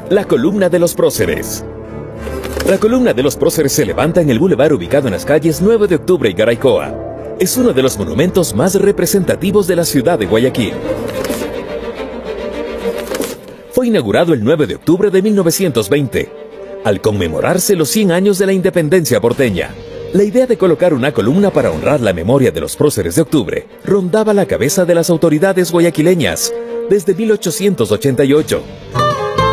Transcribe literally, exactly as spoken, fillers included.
La columna de los próceres. La columna de los próceres se levanta en el bulevar ubicado en las calles nueve de octubre y Garaycoa. Es uno de los monumentos más representativos de la ciudad de Guayaquil. Fue inaugurado el nueve de octubre de mil novecientos veinte, al conmemorarse los cien años de la independencia porteña. La idea de colocar una columna para honrar la memoria de los próceres de octubre rondaba la cabeza de las autoridades guayaquileñas desde mil ochocientos ochenta y ocho.